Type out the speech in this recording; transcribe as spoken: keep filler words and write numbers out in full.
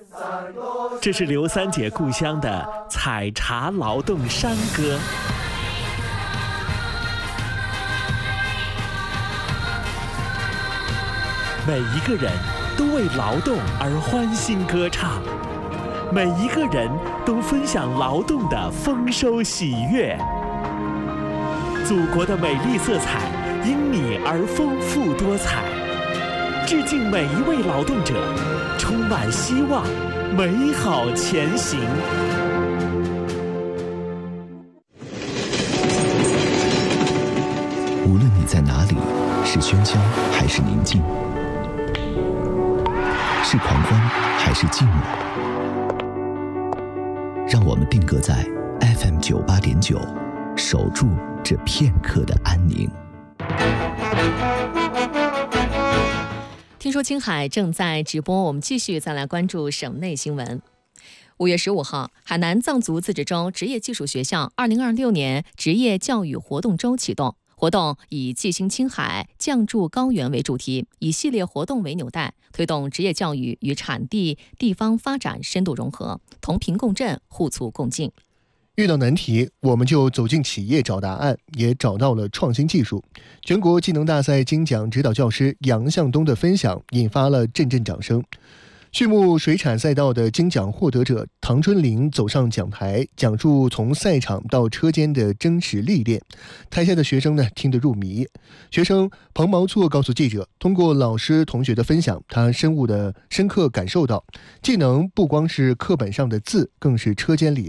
这是刘三姐故乡的采茶劳动山歌。每一个人都为劳动而欢欣歌唱，每一个人都分享劳动的丰收喜悦。祖国的美丽色彩因你而丰富多彩，致敬每一位劳动者，充满希望，美好前行。 无论你在哪里，是喧嚣还是宁静，是狂欢还是寂寞，让我们定格在 F M 九八点九，守住这片刻的安宁。 听说青海正在直播，我们继续再来关注省内新闻。五月十五号，海南藏族自治州职业技术学校二零二六年职业教育活动周启动。活动以“继兴青海，降筑高原”为主题，以系列活动为纽带，推动职业教育与产地地方发展深度融合，同频共振，互促共进。 遇到难题，我们就走进企业找答案，也找到了创新技术。全国技能大赛金奖指导教师杨向东的分享引发了阵阵掌声。畜牧水产赛道的金奖获得者唐春林走上讲台，讲述从赛场到车间的真实历练。台下的学生呢，听得入迷。学生彭毛措告诉记者，通过老师同学的分享，他深悟的深刻感受到，技能不光是课本上的字，更是车间里